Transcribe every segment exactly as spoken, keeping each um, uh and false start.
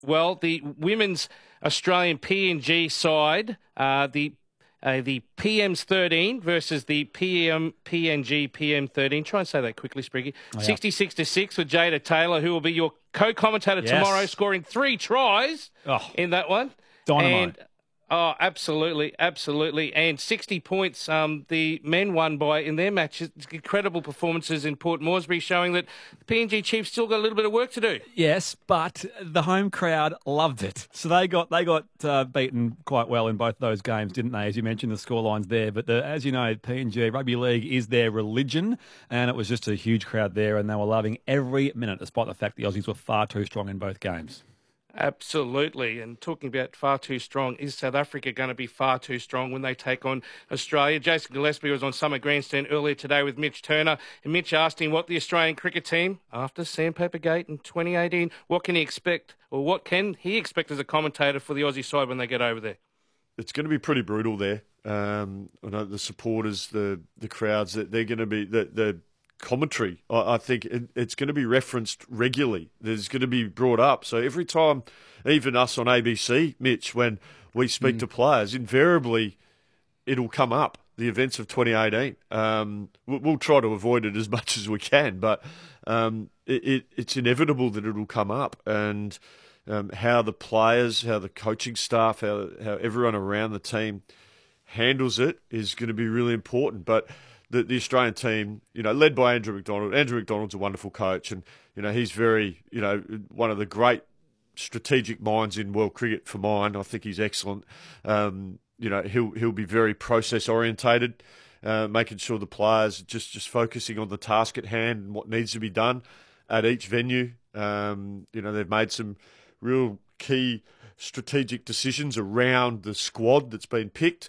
Well, the women's Australian P N G side, uh, the uh, the P M's thirteen versus the P M P N G P M thirteen. Try and say that quickly, Spriggy. Oh, yeah. sixty-six to six with Jada Taylor, who will be your co-commentator yes. tomorrow, scoring three tries oh, in that one. Dynamite. And, oh, absolutely, absolutely. And sixty points um, the men won by in their match. Incredible performances in Port Moresby, showing that the P N G Chiefs still got a little bit of work to do. Yes, but the home crowd loved it. So they got they got uh, beaten quite well in both those games, didn't they? As you mentioned, the scorelines there. But the, as you know, P N G Rugby League is their religion, and it was just a huge crowd there, and they were loving every minute, despite the fact the Aussies were far too strong in both games. Absolutely. And talking about far too strong, is South Africa going to be far too strong when they take on Australia? Jason Gillespie was on Summer Grandstand earlier today with Mitch Turner, and Mitch asked him what the Australian cricket team, after Sandpaper Gate in twenty eighteen, what can he expect, or what can he expect as a commentator for the Aussie side when they get over there? It's going to be pretty brutal there. Um, I know the supporters, the the crowds, that they're going to be the the commentary, I think it, it's going to be referenced regularly. There's going to be brought up. So every time, even us on A B C, Mitch, when we speak mm. to players, invariably it'll come up, the events of twenty eighteen. Um, we'll try to avoid it as much as we can, but um, it, it, it's inevitable that it'll come up. And um, how the players, how the coaching staff, how, how everyone around the team handles it is going to be really important. But The, the Australian team, you know, led by Andrew McDonald. Andrew McDonald's a wonderful coach, and you know he's very, you know, one of the great strategic minds in world cricket for mine. I think he's excellent. Um, you know, he'll he'll be very process orientated, uh, making sure the players just just focusing on the task at hand and what needs to be done at each venue. Um, you know, they've made some real key strategic decisions around the squad that's been picked.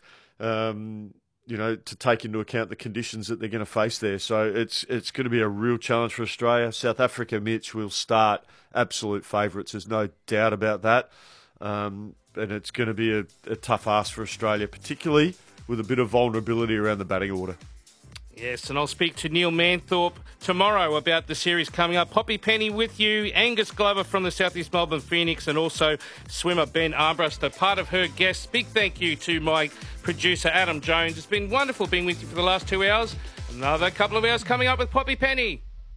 Um, you know, to take into account the conditions that they're going to face there. So it's it's going to be a real challenge for Australia. South Africa, Mitch, will start absolute favourites. There's no doubt about that. Um, and it's going to be a, a tough ask for Australia, particularly with a bit of vulnerability around the batting order. Yes, and I'll speak to Neil Manthorpe tomorrow about the series coming up. Poppy Penny with you, Angus Glover from the South East Melbourne Phoenix, and also swimmer Ben Armbruster, part of her guests. Big thank you to my producer Adam Jones. It's been wonderful being with you for the last two hours. Another couple of hours coming up with Poppy Penny.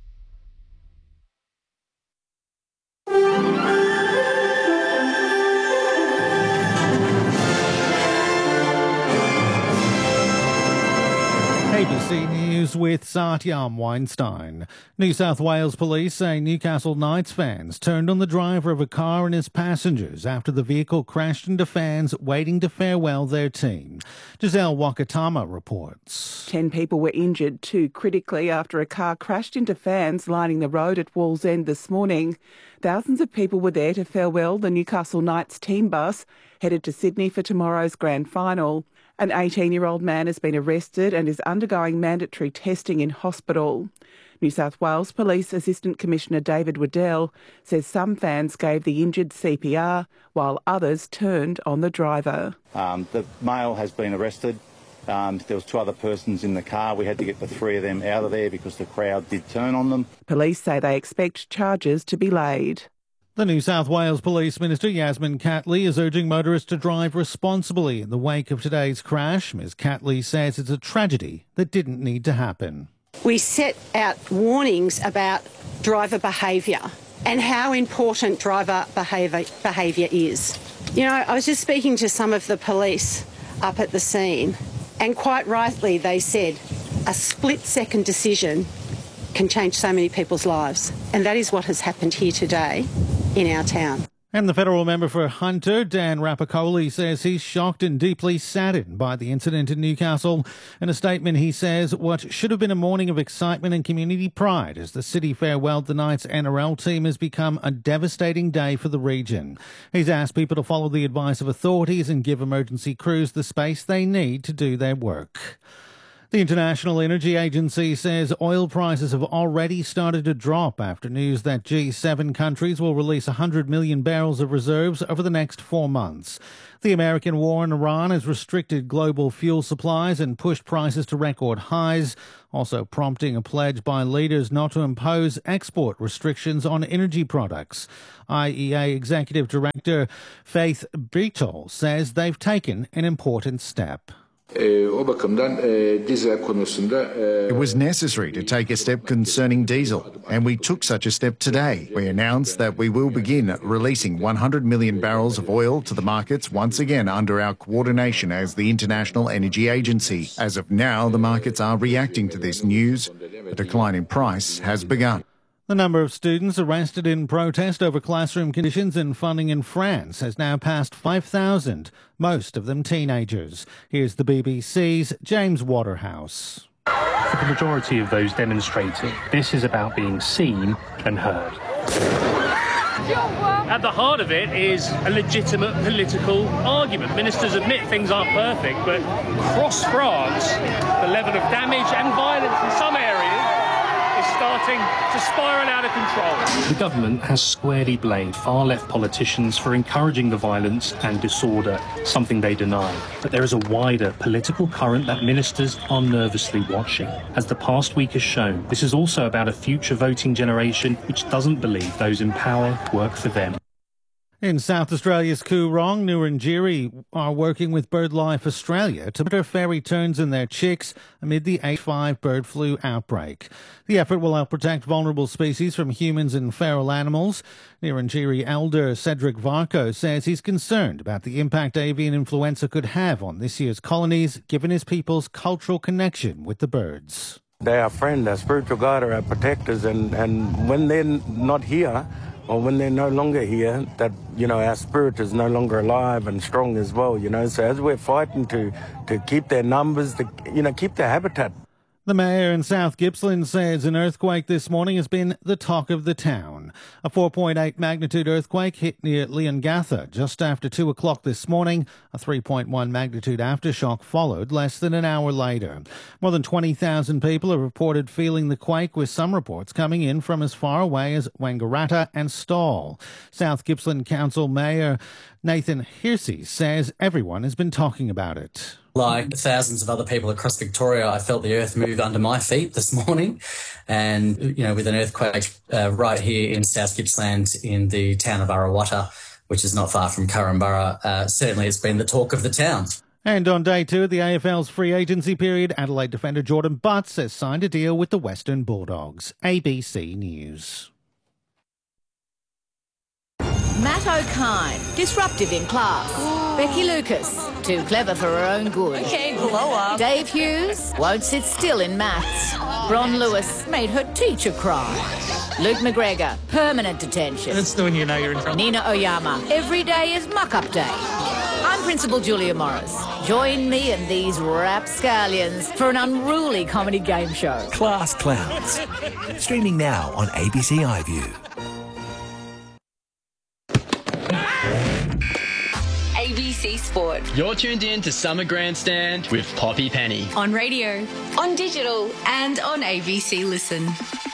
A B C News with Satyam Weinstein. New South Wales police say Newcastle Knights fans turned on the driver of a car and his passengers after the vehicle crashed into fans waiting to farewell their team. Giselle Wakatama reports. Ten people were injured, too critically, after a car crashed into fans lining the road at Wallsend this morning. Thousands of people were there to farewell the Newcastle Knights team bus, headed to Sydney for tomorrow's grand final. An eighteen-year-old man has been arrested and is undergoing mandatory testing in hospital. New South Wales Police Assistant Commissioner David Waddell says some fans gave the injured C P R while others turned on the driver. Um, the male has been arrested. Um, there was two other persons in the car. We had to get the three of them out of there because the crowd did turn on them. Police say they expect charges to be laid. The New South Wales Police Minister Yasmin Catley is urging motorists to drive responsibly in the wake of today's crash. Ms Catley says it's a tragedy that didn't need to happen. We set out warnings about driver behaviour and how important driver behaviour behaviour is. You know, I was just speaking to some of the police up at the scene, and quite rightly they said a split-second decision can change so many people's lives, and that is what has happened here today in our town. And the federal member for Hunter, Dan Rapopoli, says he's shocked and deeply saddened by the incident in Newcastle. In a statement, he says what should have been a morning of excitement and community pride as the city farewelled the Knights N R L team has become a devastating day for the region. He's asked people to follow the advice of authorities and give emergency crews the space they need to do their work. The International Energy Agency says oil prices have already started to drop after news that G seven countries will release one hundred million barrels of reserves over the next four months. The American war in Iran has restricted global fuel supplies and pushed prices to record highs, also prompting a pledge by leaders not to impose export restrictions on energy products. I E A Executive Director Faith Brito says they've taken an important step. It was necessary to take a step concerning diesel, and we took such a step today. We announced that we will begin releasing one hundred million barrels of oil to the markets once again under our coordination as the International Energy Agency. As of now, the markets are reacting to this news. A decline in price has begun. The number of students arrested in protest over classroom conditions and funding in France has now passed five thousand, most of them teenagers. Here's the B B C's James Waterhouse. For the majority of those demonstrating, this is about being seen and heard. At the heart of it is a legitimate political argument. Ministers admit things aren't perfect, but across France, the level of damage and violence in some areas starting to spiral out of control. The government has squarely blamed far-left politicians for encouraging the violence and disorder, something they deny. But there is a wider political current that ministers are nervously watching. As the past week has shown, this is also about a future voting generation which doesn't believe those in power work for them. In South Australia's Coorong, Nurrinjeri are working with BirdLife Australia to monitor fairy terns and their chicks amid the H five bird flu outbreak. The effort will help protect vulnerable species from humans and feral animals. Nurrinjeri elder Cedric Varco says he's concerned about the impact avian influenza could have on this year's colonies, given his people's cultural connection with the birds. They are friends, our spiritual guide, our protectors, and, and when they're not here, or when they're no longer here, that, you know, our spirit is no longer alive and strong as well, you know. So as we're fighting to, to keep their numbers, to, you know, keep their habitat. The mayor in South Gippsland says an earthquake this morning has been the talk of the town. A four point eight magnitude earthquake hit near Leongatha just after two o'clock this morning. A three point one magnitude aftershock followed less than an hour later. More than twenty thousand people have reported feeling the quake, with some reports coming in from as far away as Wangaratta and Stawell. South Gippsland Council Mayor Nathan Hearsey says everyone has been talking about it. Like thousands of other people across Victoria, I felt the earth move under my feet this morning. And, you know, with an earthquake uh, right here in South Gippsland in the town of Arawata, which is not far from Currumbara, uh, certainly it's been the talk of the town. And on day two of the A F L's free agency period, Adelaide defender Jordan Butts has signed a deal with the Western Bulldogs. A B C News. Matt O'Kine, disruptive in class. Ooh. Becky Lucas, too clever for her own good. Okay, blow up. Dave Hughes, won't sit still in maths. Ron Lewis made her teacher cry. Luke McGregor, permanent detention. That's when you know you're in trouble. Nina Oyama, every day is muck-up day. I'm Principal Julia Morris. Join me and these rapscallions for an unruly comedy game show. Class Clowns. Streaming now on A B C iView. A B C Sport. You're tuned in to Summer Grandstand with Poppy Penny. On radio, on digital, and on A B C Listen.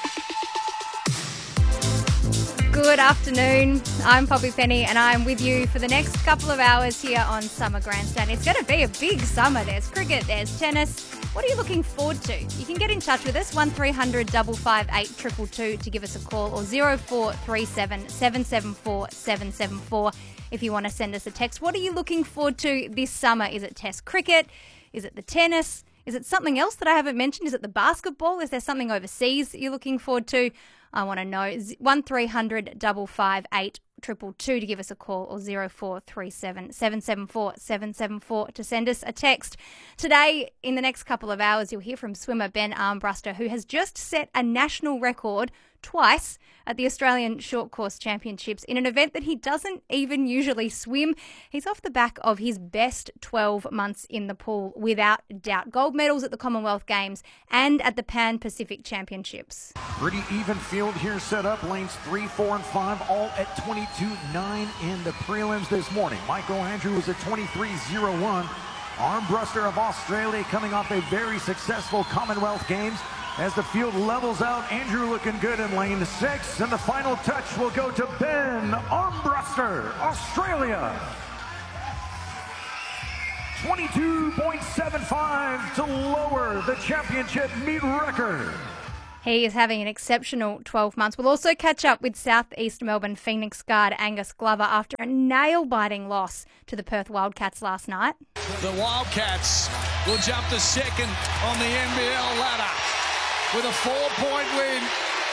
Good afternoon. I'm Poppy Penny and I'm with you for the next couple of hours here on Summer Grandstand. It's going to be a big summer. There's cricket, there's tennis. What are you looking forward to? You can get in touch with us, one three hundred five five eight two two two to give us a call, or zero four three seven seven seven four seven seven four if you want to send us a text. What are you looking forward to this summer? Is it Test cricket? Is it the tennis? Is it something else that I haven't mentioned? Is it the basketball? Is there something overseas that you're looking forward to? I want to know. one three hundred five five eight two two two to give us a call, or zero four three seven seven seven four seven seven four to send us a text. Today, in the next couple of hours, you'll hear from swimmer Ben Armbruster, who has just set a national record twice at the Australian Short Course Championships in an event that he doesn't even usually swim. He's off the back of his best twelve months in the pool, without doubt. Gold medals at the Commonwealth Games and at the Pan Pacific Championships. Pretty even field here set up. Lanes three, four, and five all at twenty-two nine in the prelims this morning. Michael Andrew was at twenty-three oh one. Armbruster of Australia coming off a very successful Commonwealth Games. As the field levels out, Andrew looking good in lane six, and the final touch will go to Ben Armbruster, Australia. twenty-two point seven five to lower the championship meet record. He is having an exceptional twelve months. We'll also catch up with South East Melbourne Phoenix guard Angus Glover after a nail-biting loss to the Perth Wildcats last night. The Wildcats will jump to second on the N B L ladder with a four-point win,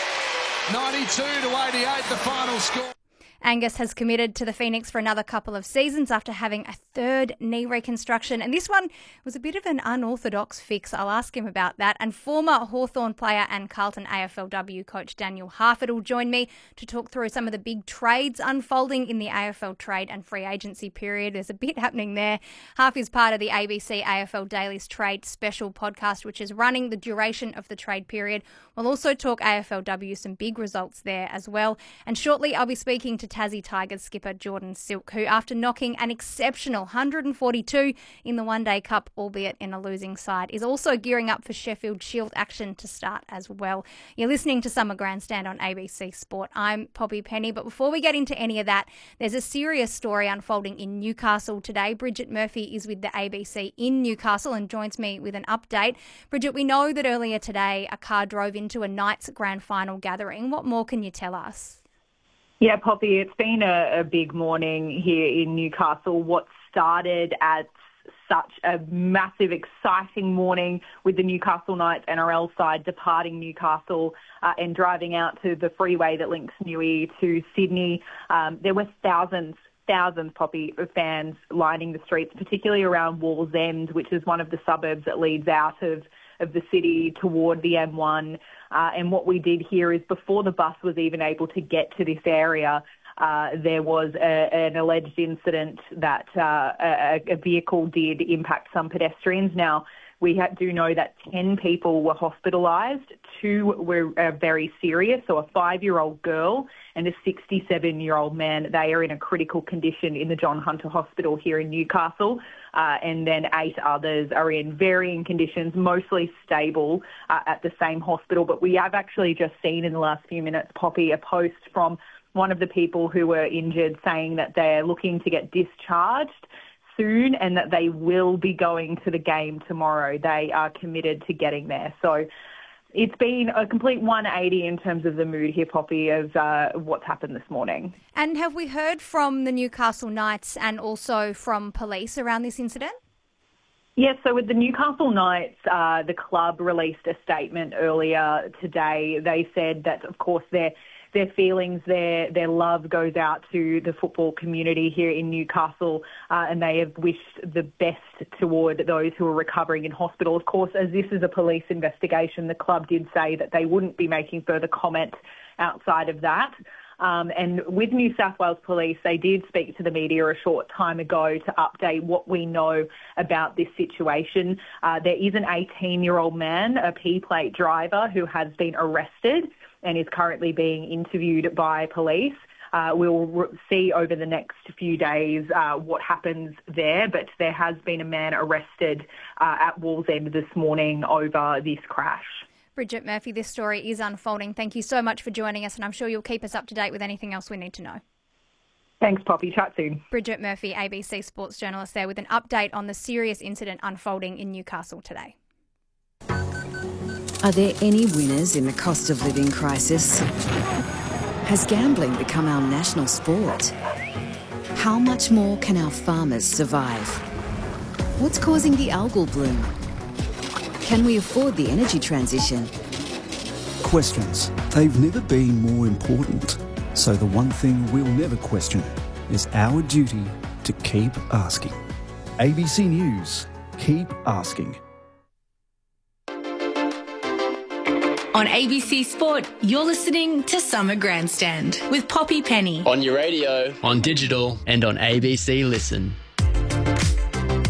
ninety-two to eighty-eight the final score. Angus has committed to the Phoenix for another couple of seasons after having a third knee reconstruction. And this one was a bit of an unorthodox fix. I'll ask him about that. And former Hawthorn player and Carlton A F L W coach Daniel Harford will join me to talk through some of the big trades unfolding in the A F L trade and free agency period. There's a bit happening there. Harf is part of the A B C A F L Daily's Trade Special podcast, which is running the duration of the trade period. We'll also talk A F L W, some big results there as well. And shortly I'll be speaking to Tassie Tigers skipper Jordan Silk, who after knocking an exceptional one hundred forty-two in the One Day Cup, albeit in a losing side, is also gearing up for Sheffield Shield action to start as well. You're listening to Summer Grandstand on A B C Sport. I'm Poppy Penny, but before we get into any of that, there's a serious story unfolding in Newcastle today. Bridget Murphy is with the A B C in Newcastle and joins me with an update. Bridget, we know that earlier today a car drove into a Knights Grand Final gathering. What more can you tell us? Yeah, Poppy, it's been a, a big morning here in Newcastle. What started as such a massive, exciting morning with the Newcastle Knights N R L side departing Newcastle uh, and driving out to the freeway that links Newey to Sydney. Um, there were thousands, thousands, Poppy, of fans lining the streets, particularly around Wallsend, which is one of the suburbs that leads out of of the city toward the M one. Uh, and what we did here is before the bus was even able to get to this area, uh, there was a, an alleged incident that uh, a, a vehicle did impact some pedestrians. Now, we ha- do know that ten people were hospitalised. Two were uh, very serious, so a five-year-old girl and a sixty-seven-year-old man. They are in a critical condition in the John Hunter Hospital here in Newcastle. Uh, and then eight others are in varying conditions, mostly stable uh, at the same hospital. But we have actually just seen in the last few minutes, Poppy, a post from one of the people who were injured saying that they're looking to get discharged soon and that they will be going to the game tomorrow. They are committed to getting there. So it's been a complete one eighty in terms of the mood here, Poppy, of uh, what's happened this morning. And have we heard from the Newcastle Knights and also from police around this incident? Yes, so with the Newcastle Knights, uh, the club released a statement earlier today. They said that, of course, their their feelings, their their love goes out to the football community here in Newcastle, uh, and they have wished the best toward those who are recovering in hospital. Of course, as this is a police investigation, the club did say that they wouldn't be making further comment outside of that. Um, and with New South Wales Police, they did speak to the media a short time ago to update what we know about this situation. Uh, there is an eighteen-year-old man, a P-plate driver, who has been arrested and is currently being interviewed by police. Uh, we'll re- see over the next few days uh, what happens there, but there has been a man arrested uh, at Wallsend this morning over this crash. Bridget Murphy, this story is unfolding. Thank you so much for joining us, and I'm sure you'll keep us up to date with anything else we need to know. Thanks, Poppy. Chat soon. Bridget Murphy, A B C sports journalist there, with an update on the serious incident unfolding in Newcastle today. Are there any winners in the cost of living crisis? Has gambling become our national sport? How much more can our farmers survive? What's causing the algal bloom? Can we afford the energy transition? Questions. They've never been more important. So the one thing we'll never question is our duty to keep asking. A B C News. Keep asking. On A B C Sport, you're listening to Summer Grandstand with Poppy Penny. On your radio, on digital, and on A B C Listen. That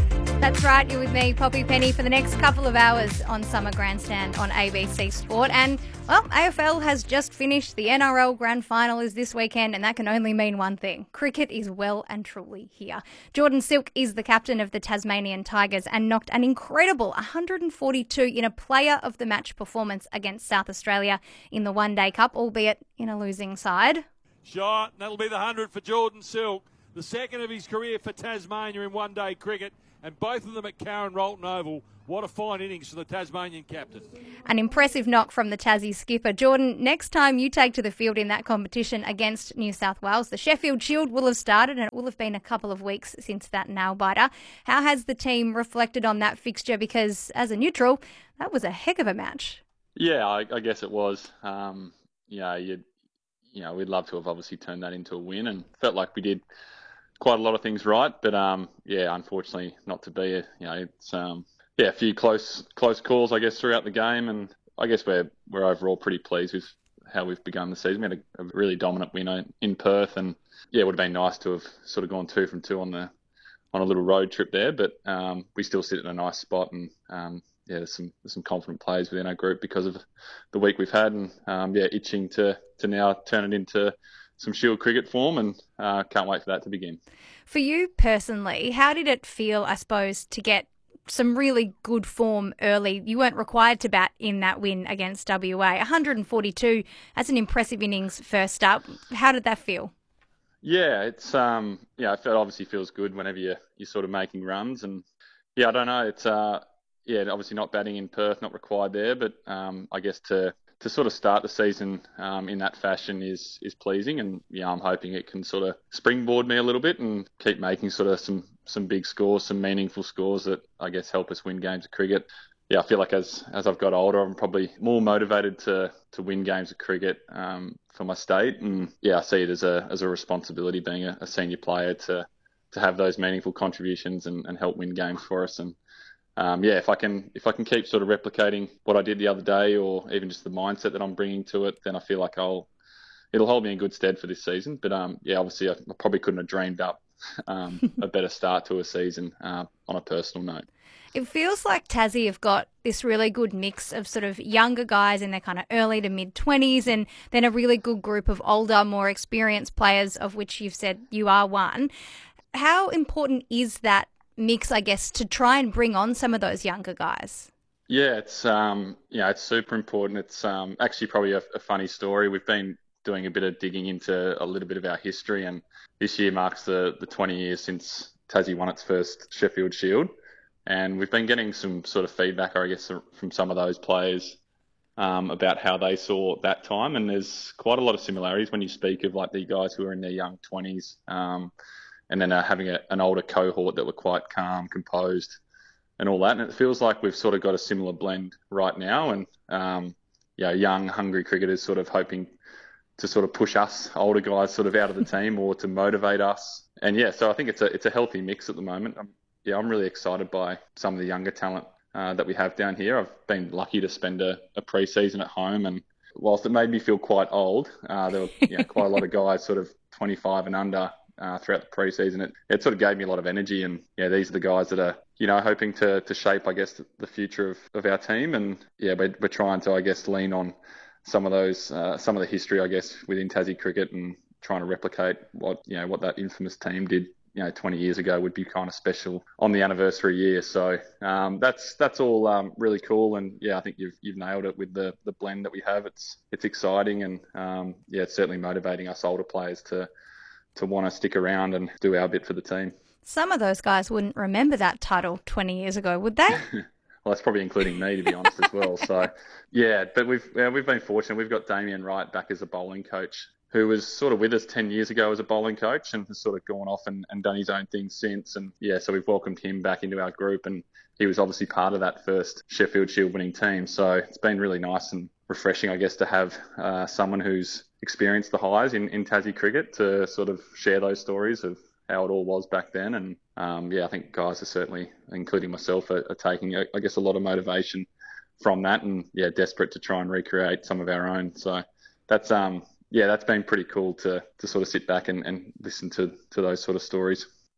That's right, you're with me, Poppy Penny, for the next couple of hours on Summer Grandstand on A B C Sport. And, well, A F L has just finished. The N R L Grand Final is this weekend, and that can only mean one thing. Cricket is well and truly here. Jordan Silk is the captain of the Tasmanian Tigers and knocked an incredible one hundred forty-two in a player of the match performance against South Australia in the One Day Cup, albeit in a losing side. Shot, that'll be the one hundred for Jordan Silk, the second of his career for Tasmania in one-day cricket, and both of them at Karen Rolton Oval. What a fine innings for the Tasmanian captain. An impressive knock from the Tassie skipper. Jordan, next time you take to the field in that competition against New South Wales, the Sheffield Shield will have started, and it will have been a couple of weeks since that nail-biter. How has the team reflected on that fixture? Because as a neutral, that was a heck of a match. Yeah, I, I guess it was. Um, yeah, you'd, you know, we'd love to have obviously turned that into a win, and felt like we did quite a lot of things right, but um, yeah, unfortunately not to be. You know, it's um, yeah, a few close close calls, I guess, throughout the game, and I guess we're we're overall pretty pleased with how we've begun the season. We had a, a really dominant win in Perth, and yeah, it would have been nice to have sort of gone two from two on the on a little road trip there, but um, we still sit in a nice spot, and um, yeah, there's some there's some confident players within our group because of the week we've had, and um, yeah, itching to to now turn it into some Shield cricket form, and uh, can't wait for that to begin. For you personally, how did it feel, I suppose, to get some really good form early? You weren't required to bat in that win against W A. one hundred forty-two, that's an impressive innings first up. How did that feel? Yeah, it's um, yeah, it obviously feels good whenever you're, you're sort of making runs, and yeah, I don't know, it's uh, yeah, obviously not batting in Perth, not required there, but um, I guess to to sort of start the season um, in that fashion is is pleasing, and yeah, I'm hoping it can sort of springboard me a little bit and keep making sort of some some big scores, some meaningful scores that I guess help us win games of cricket. Yeah, I feel like as as I've got older, I'm probably more motivated to to win games of cricket um, for my state, and yeah, I see it as a as a responsibility being a, a senior player to to have those meaningful contributions and, and help win games for us. And Um, yeah, if I can if I can keep sort of replicating what I did the other day, or even just the mindset that I'm bringing to it, then I feel like I'll it'll hold me in good stead for this season. But um, yeah, obviously I, I probably couldn't have dreamed up um, a better start to a season uh, on a personal note. It feels like Tassie have got this really good mix of sort of younger guys in their kind of early to mid-twenties, and then a really good group of older, more experienced players, of which you've said you are one. How important is that mix, I guess, to try and bring on some of those younger guys? Yeah, it's um, yeah, it's super important. It's um, actually probably a, a funny story. We've been doing a bit of digging into a little bit of our history, and this year marks the, the twenty years since Tassie won its first Sheffield Shield, and we've been getting some sort of feedback, I guess, from some of those players um, about how they saw that time, and there's quite a lot of similarities when you speak of like the guys who are in their young twenties. Um, and then uh, having a, an older cohort that were quite calm, composed, and all that. And it feels like we've sort of got a similar blend right now. And, um, you know, young, hungry cricketers sort of hoping to sort of push us older guys sort of out of the team or to motivate us. And, yeah, so I think it's a it's a healthy mix at the moment. I'm, yeah, I'm really excited by some of the younger talent uh, that we have down here. I've been lucky to spend a, a pre-season at home, and whilst it made me feel quite old, uh, there were you know, quite a lot of guys sort of twenty-five and under Uh, throughout the pre-season. It, it sort of gave me a lot of energy, and yeah, these are the guys that are, you know, hoping to to shape, I guess, the future of, of our team. And yeah, we're, we're trying to, I guess, lean on some of those, uh, some of the history, I guess, within Tassie cricket, and trying to replicate what, you know, what that infamous team did, you know, twenty years ago would be kind of special on the anniversary year. So um, that's that's all um, really cool, and yeah, I think you've you've nailed it with the the blend that we have. It's it's exciting, and um, yeah, it's certainly motivating us older players to. to want to stick around and do our bit for the team. Some of those guys wouldn't remember that title twenty years ago, would they? Well, that's probably including me, to be honest, as well. So, yeah, but we've yeah, we've been fortunate. We've got Damien Wright back as a bowling coach, who was sort of with us ten years ago as a bowling coach and has sort of gone off and, and done his own thing since. And, yeah, so we've welcomed him back into our group, and he was obviously part of that first Sheffield Shield winning team. So it's been really nice and refreshing, I guess, to have uh, someone who's experienced the highs in, in Tassie cricket to sort of share those stories of how it all was back then. And um, yeah, I think guys are certainly, including myself, are, are taking, I guess, a lot of motivation from that, and yeah, desperate to try and recreate some of our own. So that's um yeah, that's been pretty cool to to sort of sit back and, and listen to to those sort of stories.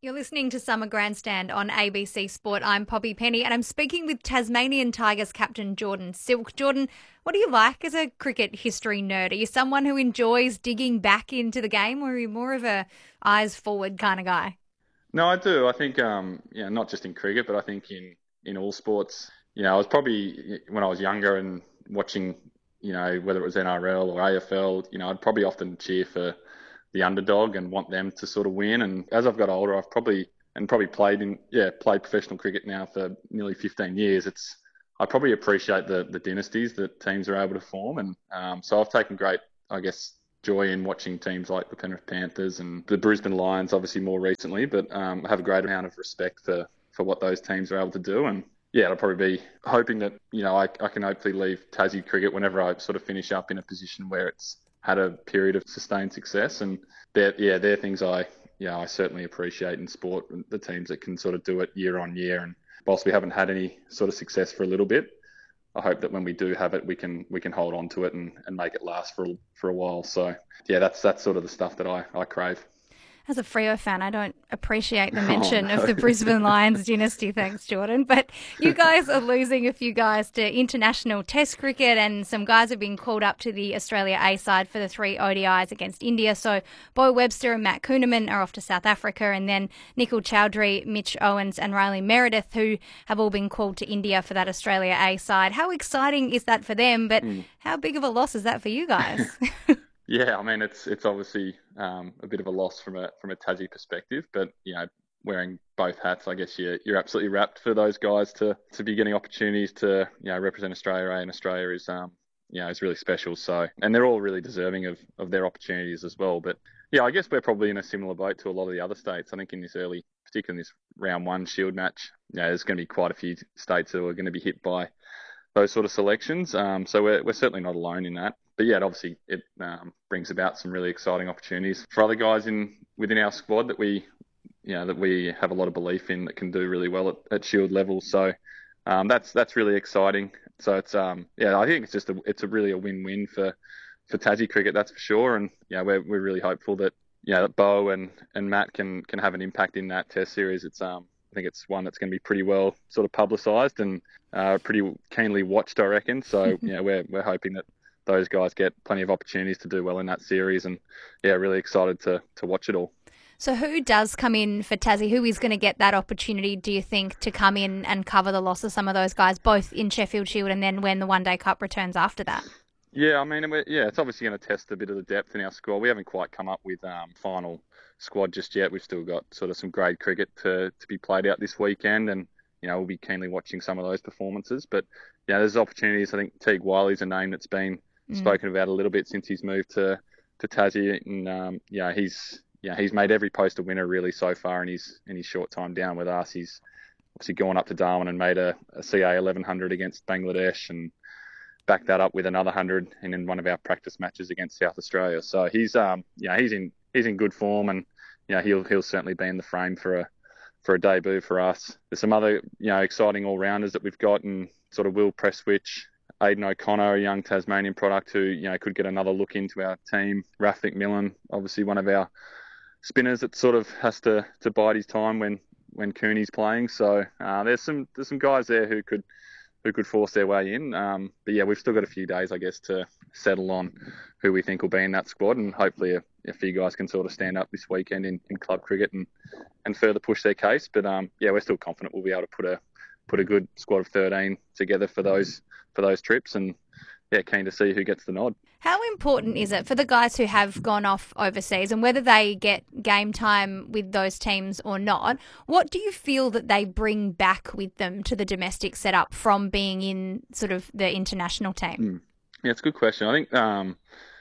You're listening to Summer Grandstand on A B C Sport. I'm Poppy Penny and I'm speaking with Tasmanian Tigers captain Jordan Silk. Jordan, what do you like as a cricket history nerd? Are you someone who enjoys digging back into the game, or are you more of a eyes forward kind of guy? No, I do. I think, um, you know, not just in cricket, but I think in, in all sports. You know, I was probably, when I was younger and watching, you know, whether it was N R L or A F L, you know, I'd probably often cheer for the underdog and want them to sort of win. And as I've got older, I've probably, and probably played in, yeah, played professional cricket now for nearly fifteen years. It's, I probably appreciate the, the dynasties that teams are able to form. And um, so I've taken great, I guess, joy in watching teams like the Penrith Panthers and the Brisbane Lions, obviously more recently, but um, I have a great amount of respect for, for what those teams are able to do. And yeah, I'll probably be hoping that, you know, I, I can hopefully leave Tassie cricket whenever I sort of finish up in a position where it's had a period of sustained success. And they're, yeah, they're things I, yeah, I certainly appreciate in sport, the teams that can sort of do it year on year. And whilst we haven't had any sort of success for a little bit, I hope that when we do have it, we can we can hold on to it and, and make it last for for a while. So yeah, that's that's sort of the stuff that I, I crave. As a Freo fan, I don't appreciate the mention oh, no. of the Brisbane Lions dynasty. Thanks, Jordan. But you guys are losing a few guys to international test cricket, and some guys have been called up to the Australia A side for the three O D Is against India. So Bo Webster and Matt Kuhneman are off to South Africa, and then Nikhil Chowdhury, Mitch Owens and Riley Meredith, who have all been called to India for that Australia A side. How exciting is that for them? But mm. how big of a loss is that for you guys? Yeah, I mean, it's it's obviously um, a bit of a loss from a from a Tassie perspective, but you know, wearing both hats, I guess you're you're absolutely rapt for those guys to, to be getting opportunities to you know represent Australia, and Australia is um you know is really special. So, and they're all really deserving of, of their opportunities as well. But yeah, I guess we're probably in a similar boat to a lot of the other states. I think in this early, particularly in this round one Shield match, you know, there's going to be quite a few states who are going to be hit by those sort of selections. Um, so we're we're certainly not alone in that. But yeah, it obviously it um, brings about some really exciting opportunities for other guys in within our squad that we, you know, that we have a lot of belief in that can do really well at, at Shield level. So um, that's that's really exciting. So it's um yeah, I think it's just a it's a really a win-win for for Tassie cricket, that's for sure. And yeah, we're we're really hopeful that yeah that Bo and, and Matt can can have an impact in that Test series. It's um I think it's one that's going to be pretty well sort of publicised and uh, pretty keenly watched, I reckon. So yeah, we're we're hoping that those guys get plenty of opportunities to do well in that series, and yeah, really excited to to watch it all. So who does come in for Tassie? Who is going to get that opportunity, do you think, to come in and cover the loss of some of those guys, both in Sheffield Shield and then when the One Day Cup returns after that? Yeah, I mean, yeah, it's obviously going to test a bit of the depth in our squad. We haven't quite come up with um, final squad just yet. We've still got sort of some grade cricket to to be played out this weekend, and you know we'll be keenly watching some of those performances. But yeah, there's opportunities. I think Teague Wiley's a name that's been mm. spoken about a little bit since he's moved to to Tassie, and um, yeah, he's yeah he's made every post a winner really so far in his in his short time down with us. He's obviously gone up to Darwin and made a, a C A eleven hundred against Bangladesh, and backed that up with another hundred in, in one of our practice matches against South Australia. So he's um yeah he's in he's in good form, and you know he'll he'll certainly be in the frame for a for a debut for us. There's some other you know exciting all rounders that we've got, and sort of Will Prestwich, Aidan O'Connor, a young Tasmanian product who you know could get another look into our team. Raf McMillan, obviously one of our spinners that sort of has to, to bide his time when when Cooney's playing. So uh, there's some there's some guys there who could. who could force their way in. Um, but yeah, we've still got a few days, I guess, to settle on who we think will be in that squad, and hopefully a, a few guys can sort of stand up this weekend in, in club cricket and, and further push their case. But um, yeah, we're still confident we'll be able to put a put a good squad of thirteen together for those for those trips, and yeah, keen to see who gets the nod. How important is it for the guys who have gone off overseas, and whether they get game time with those teams or not, what do you feel that they bring back with them to the domestic setup from being in sort of the international team? Mm. Yeah, it's a good question. I think, um,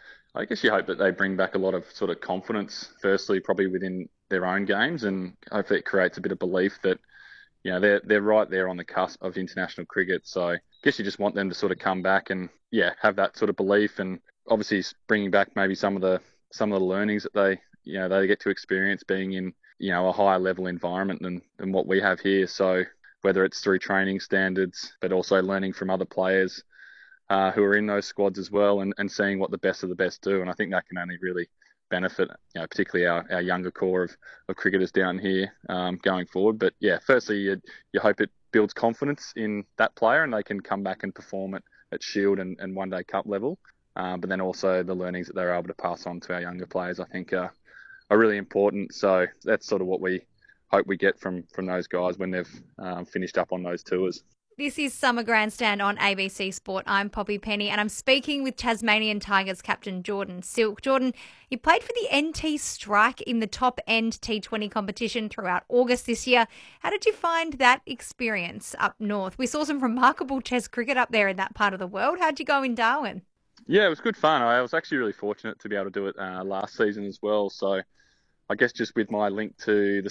I guess you hope that they bring back a lot of sort of confidence, firstly, probably within their own games, and hopefully it creates a bit of belief that, you know, they're, they're right there on the cusp of international cricket. So I guess you just want them to sort of come back and, yeah, have that sort of belief, and obviously bringing back maybe some of the some of the learnings that they you know they get to experience being in you know a higher level environment than, than what we have here. So whether it's through training standards, but also learning from other players uh, who are in those squads as well, and, and seeing what the best of the best do. And I think that can only really benefit, you know, particularly our, our younger core of, of cricketers down here um, going forward. But yeah, firstly, you, you hope it builds confidence in that player and they can come back and perform at, at Shield and, and One Day Cup level. Uh, but then also the learnings that they're able to pass on to our younger players, I think, are, are really important. So that's sort of what we hope we get from, from those guys when they've um, finished up on those tours. This is Summer Grandstand on A B C Sport. I'm Poppy Penny and I'm speaking with Tasmanian Tigers captain Jordan Silk. Jordan, you played for the N T Strike in the top-end T twenty competition throughout August this year. How did you find that experience up north? We saw some remarkable Test cricket up there in that part of the world. How'd you go in Darwin? Yeah, it was good fun. I was actually really fortunate to be able to do it uh, last season as well. So I guess just with my link to the